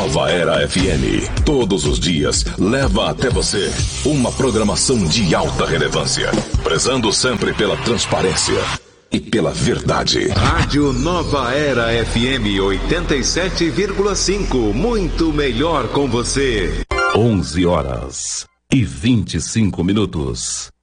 Nova Era FM, todos os dias, leva até você uma programação de alta relevância, prezando sempre pela transparência e pela verdade. Rádio Nova Era FM 87,5, muito melhor com você. 11h25.